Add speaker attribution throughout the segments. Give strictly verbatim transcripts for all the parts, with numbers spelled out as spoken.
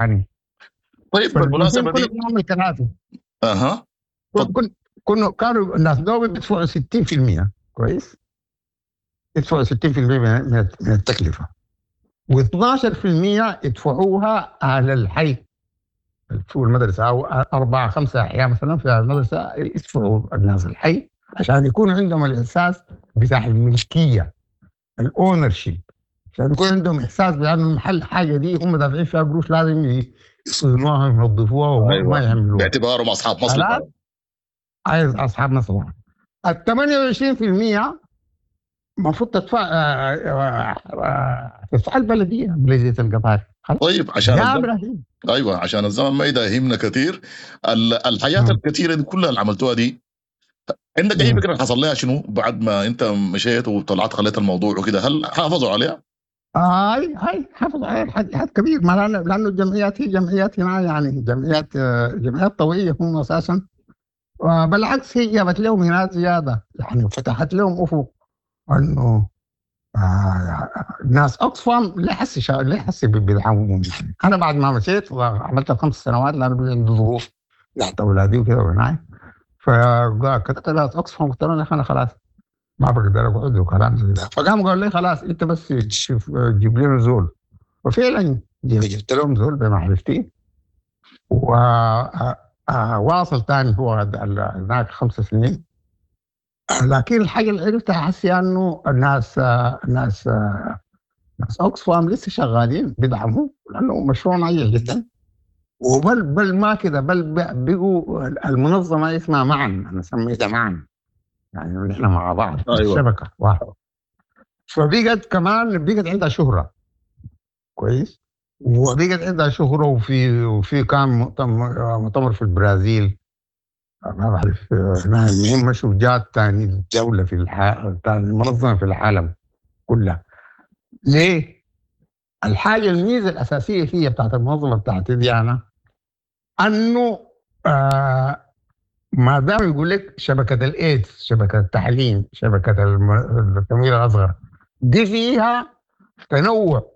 Speaker 1: يعني.
Speaker 2: طيب بالمناسبة
Speaker 1: كنا
Speaker 2: دي
Speaker 1: بنعمل كراسي.
Speaker 2: اها
Speaker 1: كن كنا كانوا الناس دول بيدفعوا ستين في المية كويس، يدفعوا ستين في المية من من التكلفة، و12 في المية يدفعوها على الحي في المدرسة، أو أربعة خمسة أحياء مثلا في المدرسة يدفعوا الناس الحي عشان يكون عندهم الإحساس بتاع الملكية، الأونرشيب، عشان يكون عندهم إحساس بأن المحل حاجة دي هم دافعين فيها قروش لازم يصونوها وينظفوها وما
Speaker 2: أيوة.
Speaker 1: يعملوها
Speaker 2: باعتبارهم أصحاب مصلحة.
Speaker 1: عايز أصحاب مصلحة. ال ثمانية وعشرين في المية المفروض تدفع تدفع البلدية، بلدية القطار.
Speaker 2: طيب عشان الزمن، ايوه عشان الزمن ما يداهمنا كثير، الحياه م. الكثيره دي كلها اللي عملتوها دي، عندك اي فكره حصل لها شنو بعد ما انت مشيت وطلعت خليت الموضوع وكده؟ هل حافظوا عليها؟
Speaker 1: هاي هاي حافظوا عليها حد كبير، ما لانه الجمعيات هي جمعيات هنا يعني جمعيات جمعيات طويله هم اساسا، بالعكس هي جابت لهم هنا زياده يعني، فتحت لهم افق انه آه ناس اوكسفام لا حس لا حس بيدعمهم. انا بعد ما مشيت وعملت خمس سنوات لانه عندي ظروف تحت اولادي وكده وهناك، فكتبت ناس اوكسفام قلت لهم انا خلاص ما بقدر اقعد وكلام زي ده، فقام قال لي خلاص انت بس تشوف جيب لنا زول، وفعلا جبت لهم زول بمعرفتي وواصل تاني هو هناك خمس سنين. لكن الحاجه اللي عرفتها حسي انه الناس الناس ناس اوكسفام لسه شغالين بيدعموا لانه مشروع ناجح جدا، وبل بل ما كده بل بقوا المنظمه اسمها معا، انا سميتها معا يعني نحن مع بعض. أيوة. الشبكه واحده، فبقت كمان بقت عندها شهره كويس، وبقت عندها شهره وفي وفي كان مؤتمر مؤتمر في البرازيل ما بعرف المهم شو جات ثاني دوله في العالم، ثاني منظمه في العالم كلها. ليه؟ الحاجه الميزه الاساسيه فيها بتاعت المنظمه بتاعتي دي انا انه آه ما دام يقول لك شبكه الايدز، شبكه التعليم، شبكه التمويل الاصغر دي فيها تنوع.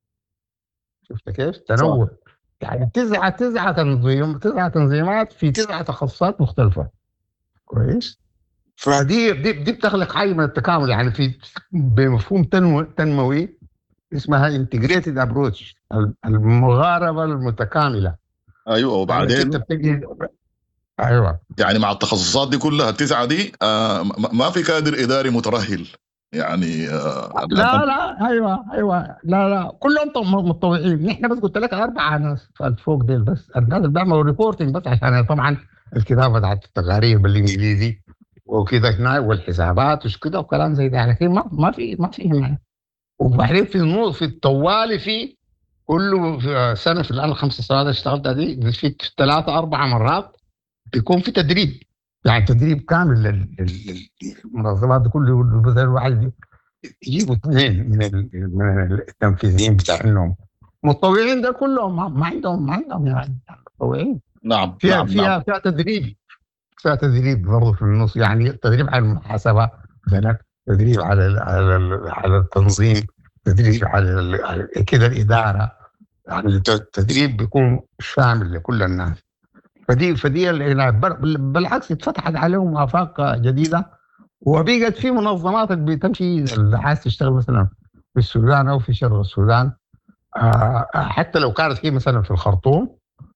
Speaker 1: شفت كيف؟ تنوع صح. يعني تسعه تسعه تنظيم تسعه تنظيمات في تسعه تخصصات مختلفه كويس. فدي دي, دي بتخلق حاجه من التكامل يعني في بمفهوم تنمو تنموي اسمها انتجريتد ابروتش، المغاربه المتكامله.
Speaker 2: ايوه وبعدين
Speaker 1: يعني ايوه
Speaker 2: يعني مع التخصصات دي كلها التسعه دي آه ما في كادر اداري مترهل يعني آه
Speaker 1: لا لا ايوه ايوه لا لا كلهم متطوعين. نحن بس قلت لك اربعه ناس فوق ديل بس، الناس اللي بيعملوا ريبورتنج بس عشان طبعا الكتابه بتاعت التقارير بالانجليزي وكده هنا والحسابات وش كده وكلام زي ده، لكن ما ما في ما في هنا. وبعدين في النص في الطوالي في كله في سنه في الان خمس سنوات اشتغلتها دي في ثلاثه اربع مرات بيكون في تدريب، يعني تدريب كامل للمنظمات كله. مثلا الواحد يجيبوا اثنين من من التنفيذيين بتاعهم متطوعين ده كلهم ما عندهم ما عندهم يعني متطوعين.
Speaker 2: نعم
Speaker 1: فيها
Speaker 2: نعم
Speaker 1: فيها
Speaker 2: نعم.
Speaker 1: فيها تدريب فيها تدريب برضه في النص، يعني تدريب على المحاسبه مثلا، تدريب على على على التنظيم، تدريب على كده الاداره، يعني التدريب بيكون شامل لكل الناس. فدي فدي بالعكس اتفتحت عليهم آفاق جديدة، وبقت في منظمات بتمشي اللي عايز تشتغل مثلا في السودان أو في شرق السودان، آه حتى لو كانت هي مثلا في الخرطوم،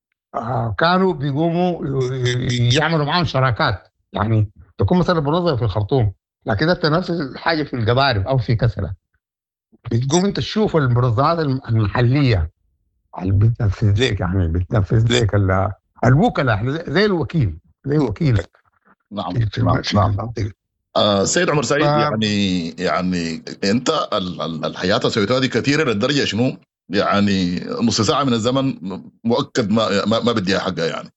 Speaker 1: آه كانوا بيقوموا يعملوا معهم شراكات، يعني تكون مثلا منظمة في الخرطوم لكن انت نفس الحاجة في القضارب أو في كسلة، بتقوم انت تشوف المنظمات المحلية اللي بتنفذ لك، يعني بتنفذ لك الوكلاء زي الوكيل زي وكيلك.
Speaker 2: نعم نعم نعم. آه سيد عمر سعيد ف... يعني يعني انت الحياه اللي سويتها دي كثيره للدرجه شنو يعني نص ساعه من الزمن مؤكد ما ما, ما بديها حقها يعني.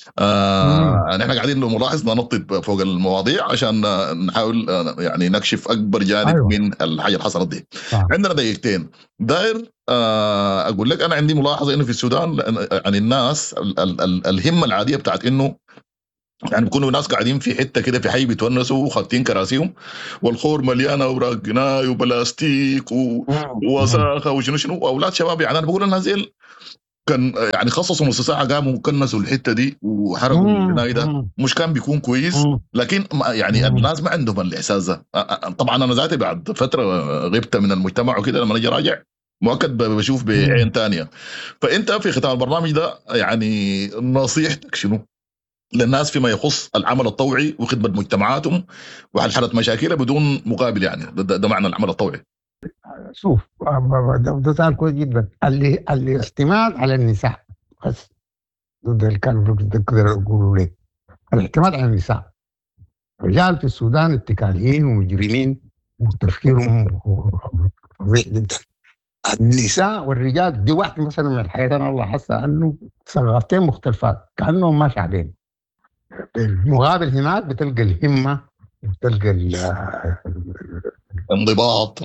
Speaker 2: آه نحن قاعدين نلاحظ ننطط فوق المواضيع عشان نحاول يعني نكشف اكبر جانب أيوة. من الحاجه اللي حصلت دي. آه. عندنا دقيقتين داير آه اقول لك انا عندي ملاحظه انه في السودان يعني الناس ال ال ال الهمه العاديه بتاعت انه يعني بيكونوا ناس قاعدين في حته كده في حي بيتونسوا وخاطين كراسيهم والخور مليانه اوراق جناي وبلاستيك ووساخه وشنو شنو واولاد شباب. يعني انا بقول الناس دي كان يعني خصصوا نص ساعه قاموا كنسوا الحته دي وحرقوا البناء ده، مش كان بيكون كويس؟ لكن يعني الناس ما عندهم الاحساس ده. طبعا انا ذاتي بعد فتره غبت من المجتمع وكده، لما اجي راجع مؤكد بشوف بعين تانية. فانت في ختام البرنامج ده يعني نصيحتك شنو للناس فيما يخص العمل الطوعي وخدمه مجتمعاتهم وحل مشاكلها بدون مقابل؟ يعني ده, ده معنى العمل الطوعي.
Speaker 1: شوف ده سؤال كويس جدا. اللي الاعتماد على النساء بس ضد اللي كانوا بيقدروا يقولوا لي الاعتماد على النساء. الرجال في السودان اتكاليين ومجرمين وتفكيرهم فظيع جدا. النساء والرجال دي واحدة مثلا من الحياة أنا الله حاسة أنه ثقافتين مختلفات كأنهم ما شعبين. بالمقابل هناك بتلقى الهمة وبتلقى
Speaker 2: الانضباط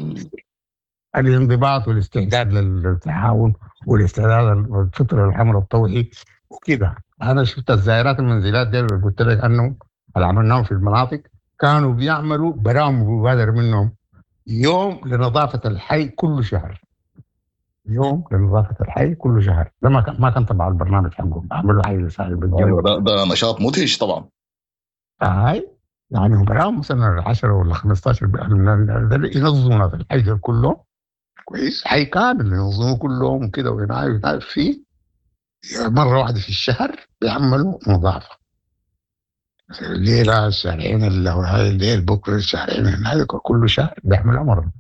Speaker 1: الانضباط والاستعداد للتعاون والاستعداد للفطر الحمر الطوعي وكده. أنا شفت الزائرات المنزلات دي اللي قلت لك أنه اللي عملناهم في المناطق كانوا بيعملوا برامج مبادرة منهم يوم لنظافة الحي كل شهر. يوم لنظافة الحي كل شهر. ده ما كان ما كان تبع البرنامج حقهم، عملوا حي لسائل بالجو.
Speaker 2: ده, ده نشاط مدهش طبعا.
Speaker 1: هاي يعني هم برامج مثلا عشرة ولا خمستاشر ينظموا في الحي كله كويس، حي كامل ينظموا كلهم كده وينعي فيه مرة واحدة في الشهر بيعملوا نظافة. الليلة الشهرين اللي هو هاي الليل بكرة الشهرين هذا كل شهر بيعملوا مرة.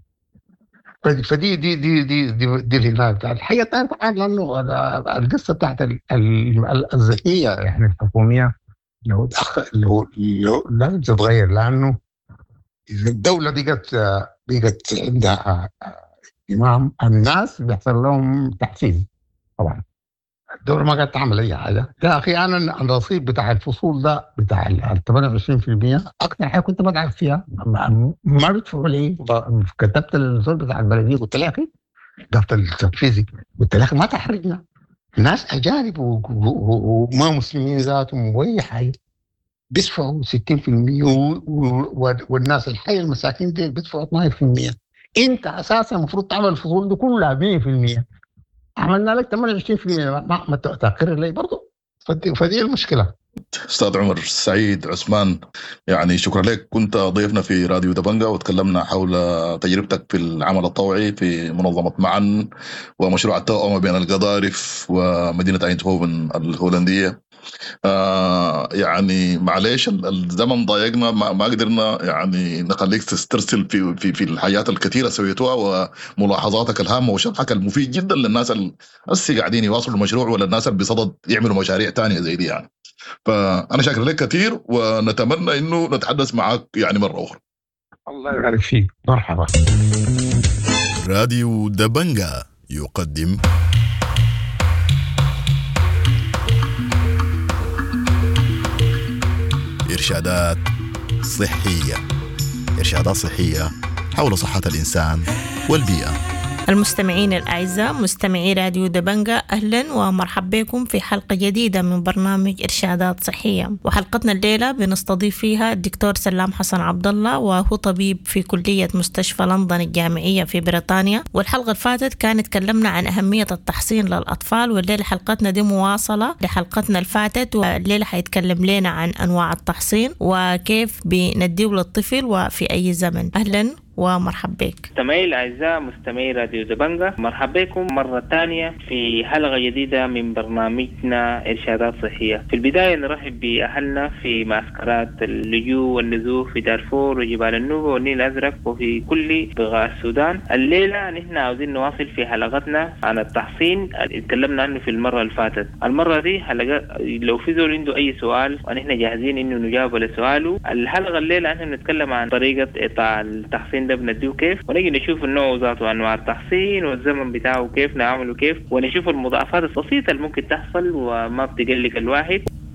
Speaker 1: فدي دي دي دي دي دي الهلال. الحقيقة الثانية طبعا لأنه القصة بتاعت الذكية يعني الحكومية لو لو لو لازم تتغير، لأنه إذا الدولة دي قد بقت عندها اهتمام الناس بيحصل لهم تحفيز. طبعا الدولة ما قاعدة تعمل أي حاجة. يا أخي أنا الرصيد بتاع الفصول ده بتاع ال ثمانية وعشرين بالمئة أكثر حاجة كنت بدعم فيها ما بيدفعوا لي. كتبت الرصيد بتاع البلدية قلت له يا أخي ضغط التنفيذي قلت له ما تحرجنا، ناس أجانب وما مسلمين ذاتهم وأي حاجة بيدفعوا ستين بالمئة والناس الحي المساكين دي بيدفعوا اثناشر بالمئة. أنت أساسا المفروض تعمل الفصول دي كلها مية بالمئة، عملنا لك ثمانية وعشرين بالمئة ما, ما تقرر لي برضه. فدي, فدي المشكلة.
Speaker 2: أستاذ عمر سعيد عثمان، يعني شكرا لك، كنت ضيفنا في راديو دبنجا وتكلمنا حول تجربتك في العمل الطوعي في منظمة معا ومشروع التوأمة بين القضارف ومدينة ايندهوفن الهولندية. آه يعني معليش الزمن ضايقنا، ما, ما قدرنا يعني نخليك تسترسل في في في الحياة الكثيرة سويتوها وملاحظاتك الهامة وشرحك المفيد جدا للناس اللي قاعدين يواصلوا المشروع ولا الناس اللي بصدد يعملوا مشاريع تانية زي دي يعني. فأنا شاكر لك كثير ونتمنى إنه نتحدث معك يعني مرة أخرى.
Speaker 1: الله يبارك فيك، مرحبا.
Speaker 3: راديو دبنجا يقدم إرشادات صحية، إرشادات صحية حول صحة الإنسان والبيئة.
Speaker 4: المستمعين الأعزاء مستمعي راديو دبنجا، أهلا ومرحبا بكم في حلقة جديدة من برنامج إرشادات صحية. وحلقتنا الليلة بنستضيف فيها الدكتور سلام حسن عبد الله، وهو طبيب في كلية مستشفى لندن الجامعية في بريطانيا. والحلقة اللي فاتت كانت تكلمنا عن أهمية التحصين للأطفال، والليلة حلقتنا دي مواصلة لحلقتنا الفاتت، والليلة حيتكلم لنا عن أنواع التحصين وكيف بنديه للطفل وفي أي زمن. أهلا ومرحبا بك.
Speaker 5: مستمعي الأعزاء مستمعي راديو دبنجا، مرحبا بكم مرة ثانية في حلقة جديدة من برنامجنا إرشادات صحية. في البداية نرحب بأهلنا في معسكرات اللجوء والنزوح في دارفور وجبال النوبة والنيل الأزرق وفي كل بقاع السودان. الليلة نحن عاوزين نواصل في حلقتنا عن التحصين اللي اتكلمنا عنه في المرة اللي فاتت. المرة دي حلقة لو في زول عنده أي سؤال ونحن جاهزين إنه نجاوب لسؤاله. الحلقة الليلة نحن نتكلم عن طريقة إطاع التحصين ده بنديه كيف، ونجي نشوف النوع ذاته وانواع التحصين والزمن بتاعه كيف نعمله كيف، ونشوف المضاعفات البسيطه اللي ممكن تحصل وما بتقلق الواحد.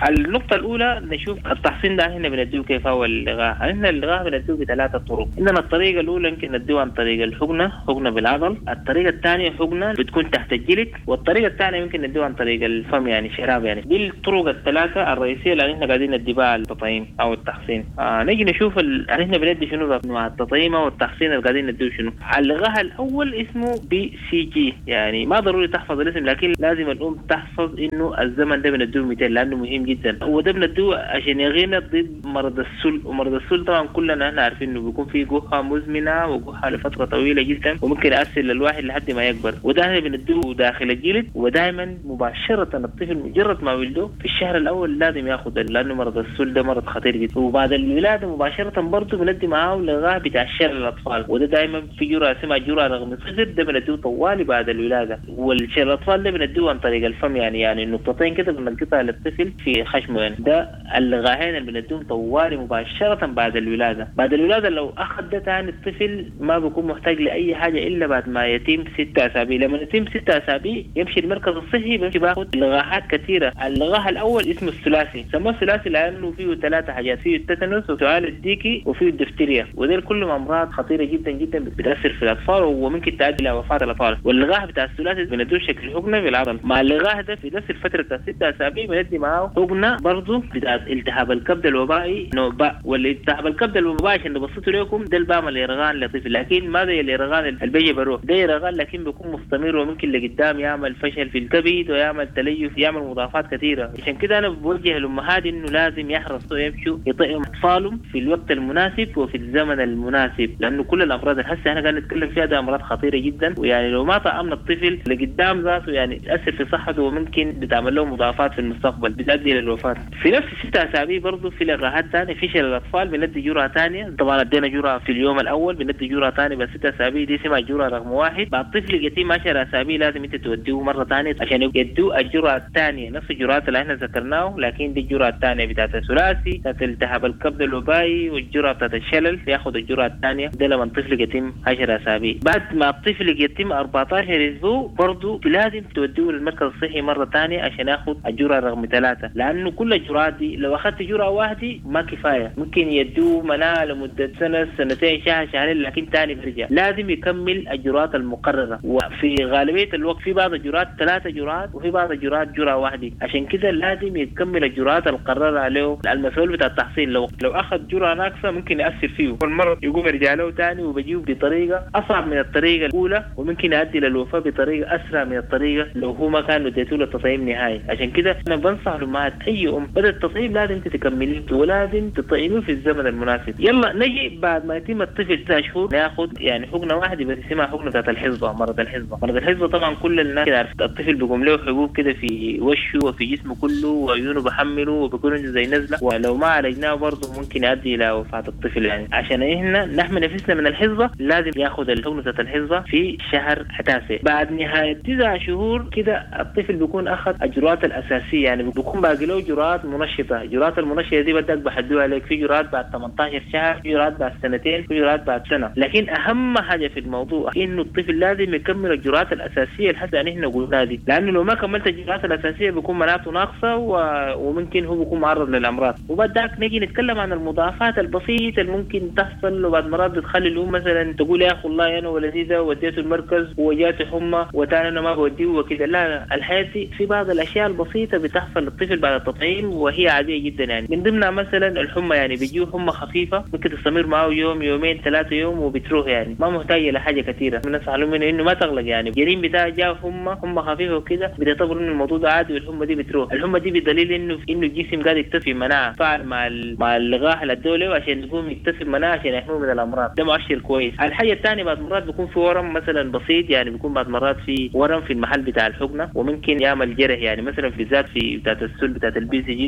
Speaker 5: النقطة الأولى نشوف التحصين ده هنا بنديه كيف هو اللغاء. هنا اللغاء بنديه بثلاثة طرق. إننا الطريقة الأولى يمكن نديه عن طريق الحقنة، حقنة بالعضل. الطريقة الثانية حقنة بتكون تحت الجلد، والطريقة الثانية يمكن نديه عن طريق الفم يعني شراب. يعني دي الطرق الثلاثة الرئيسية اللي احنا قاعدين ندي بها التطعيم أو التحصين. آه نيجي نشوف ال... احنا بندي شنو أنواع التطعيم أو التحصين اللي قاعدين نديه شنو. اللغاء الأول اسمه بي سي جي، يعني ما ضروري تحفظ الاسم لكن لازم الأم تحفظ إنه الزمن ده بنديه مئتين لأنه مهم جدا. هو ده بنديه عشان يغينا ضد مرض السل، ومرض السل طبعا كلنا احنا عارفين إنه بيكون فيه جحة مزمنة وجحة لفترة طويلة جدا وممكن يأثر للواحد لحد ما يكبر، وده احنا بنديه داخل الجلد. ودائما مباشرة الطفل مجرد ما ولده في الشهر الأول لازم ياخد، لأنه مرض السل ده مرض خطير جدا. وبعد الولادة مباشرة برضه بندي معاه لغاية بتاع شلل الأطفال، وده دائما في جرعة اسمها جرعة رغم الصدر، ده بنديه طوالي بعد الولادة. والشلل الأطفال ده بنديه عن طريق الفم، يعني يعني النقطتين كده بنقطعها للطفل في خشمه. يعني ده اللغاهين اللي بنديهم طوالي مباشرة بعد الولادة. بعد الولادة لو أخذ ده تاني الطفل ما بيكون محتاج لأي حاجة إلا بعد ما يتم ستة أسابيع. لما يتم ستة أسابيع يمشي المركز الصحي بيمشي باخد لغاهات كثيرة. اللغاه الأول اسمه الثلاثي، سموه الثلاثي لأنه فيه ثلاثة حاجات، فيه التتنس وسعال الديكي وفيه الدفتيريا، ودول كلهم أمراض خطيرة جدا جدا بتأثر في الأطفال وممكن تؤدي إلى وفاة الأطفال. واللغاه بتاع الثلاثي بنديه شكل حقنة في العضل. مع اللغاه ده في نفس الفترة بتاع ستة أسابيع بندي معاه حقنة برضه بتاع التهاب الكبد الوبائي نوباء. والالتهاب الكبد الوبائي عشان نبسطه لكم ده البام اليرغان لطفل، لكن ما زي اليرغان اللي بيجي بروح، ده يرغان لكن بيكون مستمر وممكن لقدام يعمل فشل في الكبد ويعمل تليف، يعمل مضاعفات كثيرة. عشان كده أنا بوجه الأمهات إنه لازم يحرصوا يمشوا يطعموا أطفالهم في الوقت المناسب وفي الزمن المناسب، لأنه كل الأمراض اللي هسه أنا قاعد نتكلم فيها ده أمراض خطيرة جدا، ويعني لو ما طعمنا الطفل لقدام ذاته يعني تأثر في صحته وممكن بتعمل له مضاعفات في المستقبل بتؤدي إلى الوفاة. في نفس ستة أسابيع برضه في لغاهات ثانية في شلل الأطفال بندي جرعة ثانية. طبعا ادينا جرعة في اليوم الأول بندي جرعة ثانية بس ستة أسابيع دي اسمها جرعة رقم واحد. بعد طفل يتم عشر أسابيع لازم أنت توديه مرة ثانية عشان يدوا الجرعة الثانية نفس الجرعات اللي احنا ذكرناه، لكن دي الجرعة الثانية بتاعت الثلاثي بتاعت التهاب الكبد الوبائي والجرعة بتاعت الشلل ياخد الجرعة الثانية ده لما الطفل يتم عشر أسابيع. بعد ما الطفل يتم أربعة عشر أسبوع برضه لازم توديه للمركز الصحي مرة ثانية عشان ياخد الجرعة رقم ثلاثة، لأنه كل الجرعات دي لو أخذت جرعة واحدة ما كفاية، ممكن يدوه مناعة لمدة سنة سنتين شهر شهرين لكن تاني برجع. لازم يكمل الجرعات المقررة، وفي غالبية الوقت في بعض الجرعات ثلاثة جرعات وفي بعض الجرعات جرعة واحدة، عشان كده لازم يكمل الجرعات المقررة عليه. المسؤول بتاع التحصين لو لو أخذ جرعة ناقصة ممكن يأثر فيه والمرض يقوم يرجع له تاني وبيجيه بطريقة أصعب من الطريقة الأولى وممكن يؤدي للوفاة بطريقة أسرع من الطريقة لو هو ما كان اديته له تطعيم نهائي. عشان كده أنا بنصح الأمهات أي أم بدأ التطعيم لازم تتكمليه ولازم تطعميه في الزمن المناسب. يلا نجي بعد ما يتم الطفل تسع شهور ناخد يعني حقنة واحدة بس اسمها حقنة بتاعت الحصبة، مرض الحصبة. مرض الحصبة طبعا كل الناس عارفة الطفل بيقوم له حبوب كده في وشه وفي جسمه كله وعيونه بحمله وبيكون زي نزلة، ولو ما عالجناه برضه ممكن يؤدي إلى وفاة الطفل. يعني عشان إحنا نحمي نفسنا من الحصبة لازم ياخد الحقنة بتاعت الحصبة في شهر تاسع. بعد نهاية تسع شهور كده الطفل بيكون أخذ الجرعات الأساسية، يعني بيكون باقي له جرعات منشطة. جرعات المنشطة دي بدك بحدوها عليك، في جرعات بعد ثمانية عشر شهر، في جرعات بعد سنتين، في جرعات بعد سنة. لكن أهم حاجة في الموضوع إنه الطفل لازم يكمل الجرعات الأساسية لحد أن إحنا قلنا دي، لأنه لو ما كملت الجرعات الأساسية بيكون مناعته ناقصة و... وممكن هو بيكون معرض للأمراض. وبعدك نجي نتكلم عن المضاعفات البسيطة اللي ممكن تحصل وبعد مرات بتخلي الأم مثلا تقول يا أخي والله أنا ولدي ده وديته المركز وجاته حمى وتاني أنا ما بوديه وكذا. لا لا، الحياة دي في بعض الأشياء البسيطة بتحصل للطفل بعد التطعيم وهي عادية جدا. يعني من ضمنها مثلا الحمى، يعني بيجيه حمى خفيفة ممكن تستمر معه يوم يومين ثلاثة يوم وبتروح، يعني ما محتاج لحاجة كثيرة. الناس علموا منه إنه ما تغلق، يعني الجنين بتاعه جاء حمى حمى خفيفة وكده بيعتبروا إنه الموضوع ده عادي والحمى دي بتروح. الحمى دي بدليل إنه إنه الجسم قاعد يكتسب مناعة فعل مع ال... مع اللقاح الدولي عشان يقوم يكتسب مناعة عشان يحميه من الأمراض. ده مؤشر كويس. الحاجة الثانية بعد مرات بيكون في ورم مثلا بسيط، يعني بيكون بعد مرات في ورم في المحل بتاع الحقنة وممكن يعمل جرح، يعني مثلا في ذات في بتاعت السل بتاعت البي سي جي دي بعد مرات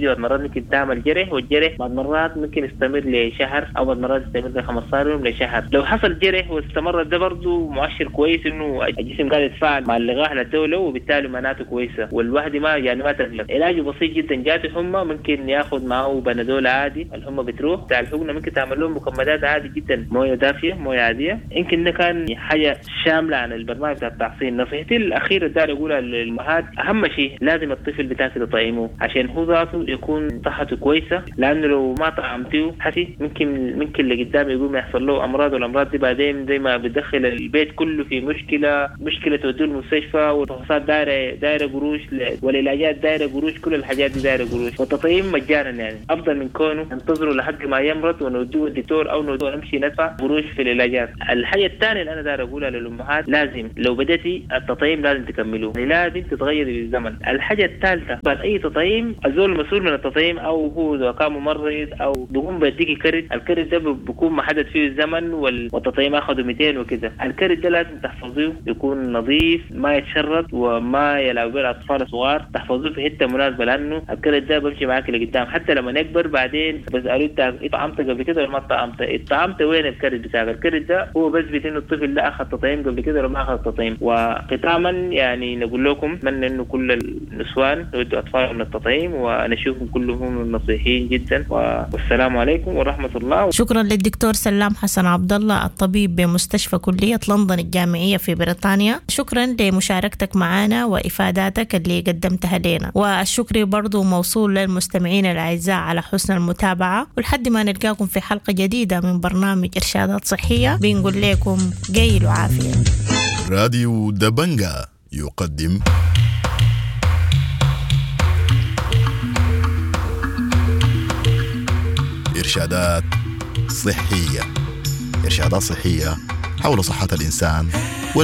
Speaker 5: ممكن تعمل جرح، والجرح بعض مرات ممكن يستمر لشهر او بعض مرات يستمر لخمسة يوم لشهر. لو حصل جرح واستمر ده برضه مؤشر كويس انه الجسم قاعد يتفاعل مع اللقاح للدوله وبالتالي مناعته كويسه، والواحد ما يعني ما تقلق. علاجه بسيط جدا، جات حمى ممكن ياخذ معه بنادول عادي، الحمى بتروح. بتاع الحقنه ممكن تعمل لهم مكمدات عادي جدا، مويه دافيه مويه عاديه. يمكن ده كان حاجه شامله عن البرنامج بتاع التحصين. نصيحتي الاخيره اللي اقولها للامهات، اهم شيء لازم الطفل بتاعك تطعمه عشان هو ذاته يكون صحته كويسه، لانه لو ما طعمتيه حسي ممكن ممكن اللي قدام يقوم يحصل له امراض، والامراض دي بعدين زي ما بتدخل البيت كله في مشكله مشكله توديه المستشفى، والفحوصات دايره دايره قروش، والعلاجات دايره قروش، كل الحاجات دي دايره قروش. والتطعيم مجانا يعني افضل من كونه ننتظروا لحد ما يمرض ونوديه الدكتور او نوديه نمشي ندفع قروش في العلاجات. الحاجه الثانيه اللي انا داير اقولها للامهات، لازم لو بديتي التطعيم لازم تكملوه، يعني لازم تتغيري بالزمن. الحاجه الثالثه بعد اي تطعيم الزول المسؤول من التطعيم او هو اذا كان ممرض او بيقوم بيديكي كرت، الكرت ده بيكون محدد فيه الزمن والتطعيم اخذه مئتين وكذا. الكرت ده لازم تحفظوه يكون نظيف ما يتشرط وما يلعب به الاطفال الصغار، تحفظوه في حته مناسبه، لانه الكرت ده بيمشي معاك لقدام حتى لما نكبر بعدين بسالوه انت طعمت قبل كده ولا ما طعمت؟ طعمت وين الكرت بتاعك؟ الكرت ده هو بثبت انه الطفل ده اخذ تطعيم قبل كده ولا ما اخذ تطعيم. وختاما يعني نقول لكم اتمنى انه كل النسوان يودوا اطفالهم للتطعيم، ونشوفهم كلهم نصيحين جدا، والسلام عليكم ورحمه الله.
Speaker 4: شكرا للدكتور سلام حسن عبد الله الطبيب بمستشفى كليه لندن الجامعيه في بريطانيا. شكرا لمشاركتك معنا وافاداتك اللي قدمتها لنا، والشكر برضو موصول للمستمعين الاعزاء على حسن المتابعه. ولحد ما نلقاكم في حلقه جديده من برنامج ارشادات صحيه بنقول لكم جيل وعافيه.
Speaker 3: راديو دبنجا يقدم إرشادات صحية. إرشادات صحية حول صحة الإنسان